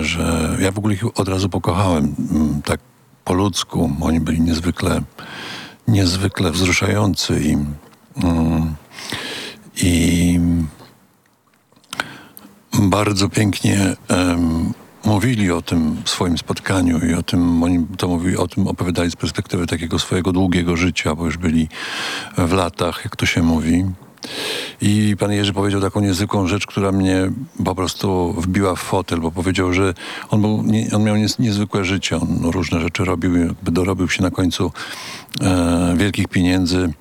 że ja w ogóle ich od razu pokochałem, tak po ludzku. Oni byli niezwykle wzruszający i bardzo pięknie mówili o tym swoim spotkaniu i o tym, oni to mówili, o tym opowiadali z perspektywy takiego swojego długiego życia, bo już byli w latach, jak to się mówi. I pan Jerzy powiedział taką niezwykłą rzecz, która mnie po prostu wbiła w fotel, bo powiedział, że on miał niezwykłe życie, on różne rzeczy robił, jakby dorobił się na końcu wielkich pieniędzy.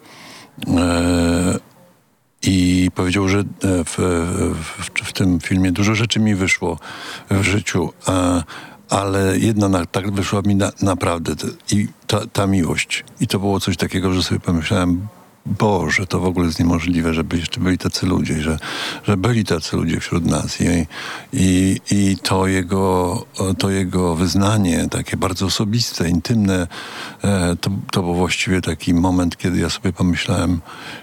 I powiedział, że w tym filmie dużo rzeczy mi wyszło w życiu, ale jedna tak wyszła mi naprawdę i ta miłość. I to było coś takiego, że sobie pomyślałem, Boże, to w ogóle jest niemożliwe, żeby jeszcze byli tacy ludzie, że byli tacy ludzie wśród nas. I to jego wyznanie, takie bardzo osobiste, intymne, to był właściwie taki moment, kiedy ja sobie pomyślałem,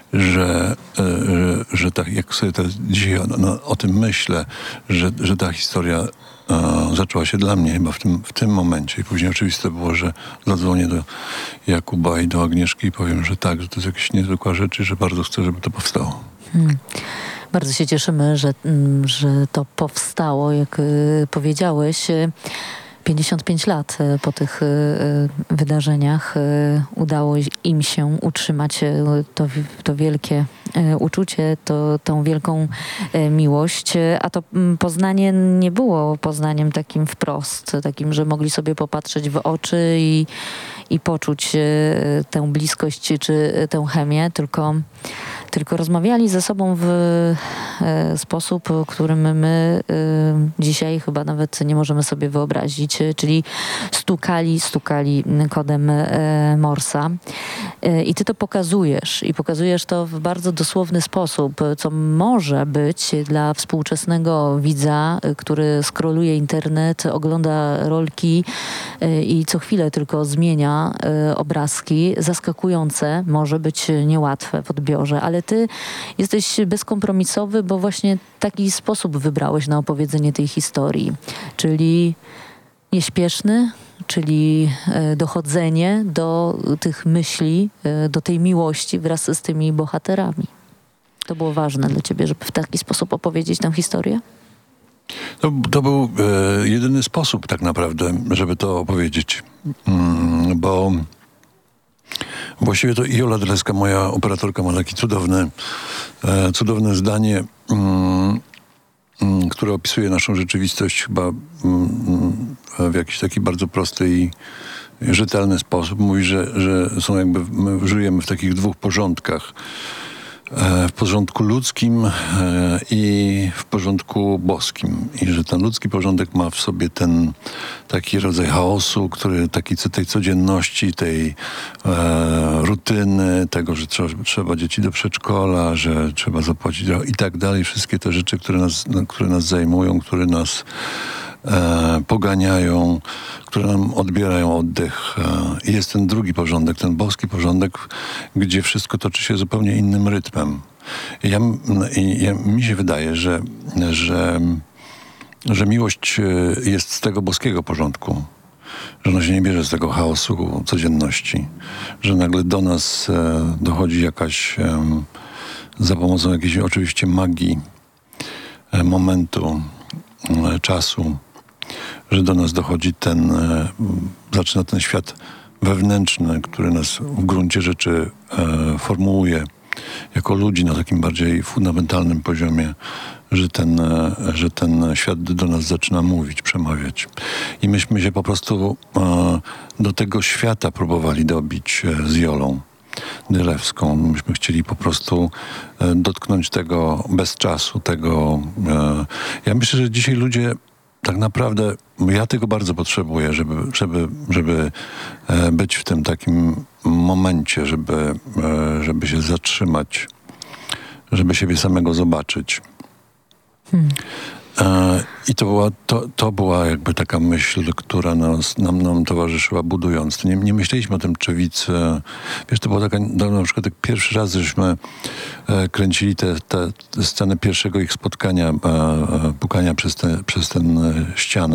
że tak jak sobie dzisiaj o tym myślę, że ta historia zaczęła się dla mnie chyba w tym momencie. I później oczywiste było, że zadzwonię do Jakuba i do Agnieszki i powiem, że tak, że to jest jakaś niezwykła rzecz i że bardzo chcę, żeby to powstało. Bardzo się cieszymy, że to powstało, jak powiedziałeś. 55 lat po tych wydarzeniach udało im się utrzymać to wielkie uczucie, tą wielką miłość. A to poznanie nie było poznaniem takim wprost, takim, że mogli sobie popatrzeć w oczy i poczuć tę bliskość czy tę chemię, tylko rozmawiali ze sobą w sposób, którym my dzisiaj chyba nawet nie możemy sobie wyobrazić, czyli stukali kodem Morsa. I ty to pokazujesz i pokazujesz to w bardzo dosłowny sposób, co może być dla współczesnego widza, który scrolluje internet, ogląda rolki i co chwilę tylko zmienia obrazki, zaskakujące, może być niełatwe w odbiorze, ale ty jesteś bezkompromisowy, bo właśnie taki sposób wybrałeś na opowiedzenie tej historii, czyli nieśpieszny, czyli dochodzenie do tych myśli, do tej miłości wraz z tymi bohaterami. To było ważne dla ciebie, żeby w taki sposób opowiedzieć tę historię? To był jedyny sposób tak naprawdę, żeby to opowiedzieć, bo właściwie to Jola Drleska, moja operatorka, ma takie cudowne zdanie, które opisuje naszą rzeczywistość chyba w jakiś taki bardzo prosty i rzetelny sposób. Mówi, że są jakby, my żyjemy w takich dwóch porządkach. W porządku ludzkim i w porządku boskim. I że ten ludzki porządek ma w sobie ten taki rodzaj chaosu, tej codzienności, tej rutyny, tego, że trzeba dzieci do przedszkola, że trzeba zapłacić i tak dalej. Wszystkie te rzeczy, które nas zajmują, które nas poganiają, które nam odbierają oddech. I jest ten drugi porządek, ten boski porządek, gdzie wszystko toczy się zupełnie innym rytmem. Mi się wydaje, że miłość jest z tego boskiego porządku, że ona się nie bierze z tego chaosu codzienności, że nagle do nas dochodzi jakaś, za pomocą jakiejś oczywiście magii momentu, czasu, że do nas dochodzi zaczyna ten świat wewnętrzny, który nas w gruncie rzeczy formułuje jako ludzi na takim bardziej fundamentalnym poziomie, że ten świat do nas zaczyna mówić, przemawiać. I myśmy się po prostu do tego świata próbowali dobić z Jolą Drlewską. Myśmy chcieli po prostu dotknąć tego bez czasu, tego. Ja myślę, że dzisiaj ludzie tak naprawdę, ja tego bardzo potrzebuję, żeby być w tym takim momencie, żeby się zatrzymać, żeby siebie samego zobaczyć. I to była jakby taka myśl, która nam towarzyszyła budując. Nie myśleliśmy o tym, czy widz. Wiesz, to była taka, na przykład pierwszy raz, żeśmy kręcili tę scenę pierwszego ich spotkania, pukania przez tę ścianę.